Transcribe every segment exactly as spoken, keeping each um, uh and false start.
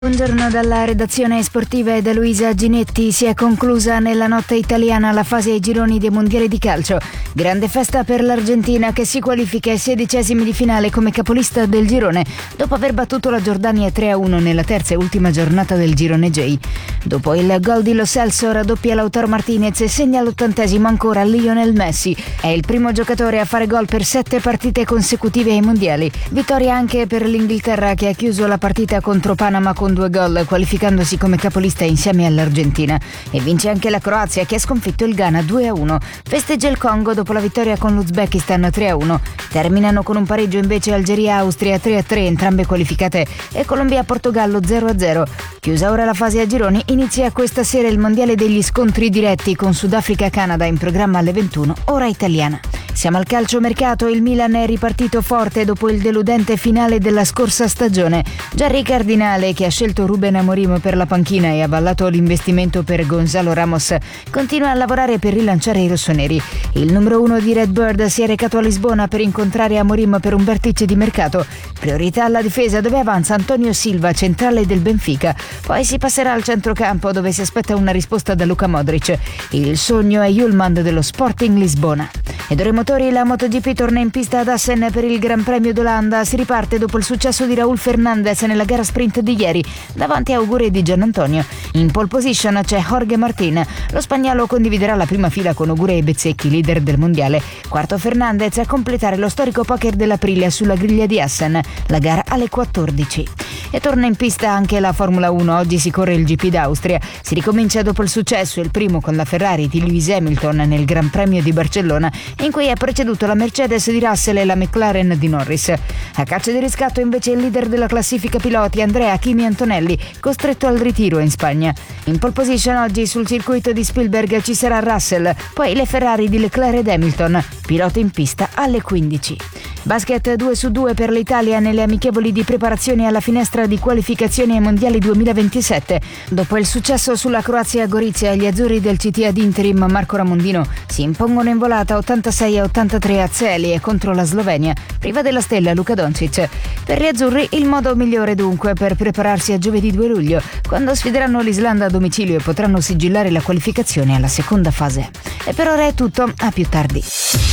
Buongiorno dalla redazione sportiva e da Luisa Ginetti. Si è conclusa nella notte italiana la fase ai gironi dei mondiali di calcio. Grande festa per l'Argentina che si qualifica ai sedicesimi di finale come capolista del girone dopo aver battuto la Giordania tre a uno nella terza e ultima giornata del girone J. Dopo il gol di Lo Celso raddoppia Lautaro Martinez e segna all'ottantesimo ancora Lionel Messi. È il primo giocatore a fare gol per sette partite consecutive ai mondiali. Vittoria anche per l'Inghilterra che ha chiuso la partita contro Panama con due gol, qualificandosi come capolista insieme all'Argentina. E vince anche la Croazia che ha sconfitto il Ghana due a uno. Festeggia il Congo dopo la vittoria con l'Uzbekistan tre a uno. Terminano con un pareggio invece Algeria-Austria tre a tre, entrambe qualificate, e Colombia-Portogallo zero a zero. Chiusa ora la fase a gironi, inizia questa sera il mondiale degli scontri diretti con Sudafrica-Canada in programma alle ventuno, ora italiana. Siamo al calciomercato e il Milan è ripartito forte dopo il deludente finale della scorsa stagione. Gianni Cardinale, che ha scelto Ruben Amorim per la panchina e ha avallato l'investimento per Gonzalo Ramos, continua a lavorare per rilanciare i rossoneri. Il numero uno di Redbird si è recato a Lisbona per incontrare Amorim per un vertice di mercato. Priorità alla difesa, dove avanza Antonio Silva, centrale del Benfica. Poi si passerà al centrocampo, dove si aspetta una risposta da Luka Modric. Il sogno è Yulman dello Sporting Lisbona. Ed ora i motori, la MotoGP torna in pista ad Assen per il Gran Premio d'Olanda. Si riparte dopo il successo di Raúl Fernández nella gara sprint di ieri, davanti a auguri di Gianantonio. In pole position c'è Jorge Martin. Lo spagnolo condividerà la prima fila con Ogure e Bezzecchi, leader del mondiale. Quarto Fernández a completare lo storico poker dell'Aprilia sulla griglia di Assen. La gara alle quattordici. E torna in pista anche la Formula uno. Oggi si corre il G P d'Austria. Si ricomincia dopo il successo, il primo con la Ferrari di Lewis Hamilton nel Gran Premio di Barcellona, in cui ha preceduto la Mercedes di Russell e la McLaren di Norris. A caccia di riscatto invece il leader della classifica piloti, Andrea Kimi Antonelli, costretto al ritiro in Spagna. In pole position oggi sul circuito di Spielberg ci sarà Russell, poi le Ferrari di Leclerc ed Hamilton, pilota in pista alle quindici. Basket due su due per l'Italia nelle amichevoli di preparazione alla finestra di qualificazione ai mondiali duemilaventisette. Dopo il successo sulla Croazia a Gorizia, gli azzurri del C T ad interim Marco Ramondino si impongono in volata ottantasei a ottantatré a Zelie contro la Slovenia, priva della stella Luka Doncic. Per gli azzurri il modo migliore dunque per prepararsi a giovedì due luglio, quando sfideranno l'Islanda a domicilio e potranno sigillare la qualificazione alla seconda fase. E per ora è tutto, a più tardi.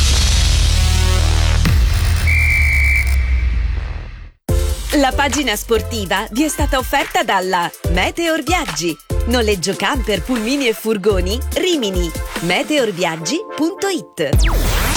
La pagina sportiva vi è stata offerta dalla Meteor Viaggi. Noleggio camper, pulmini e furgoni Rimini. meteor viaggi punto it.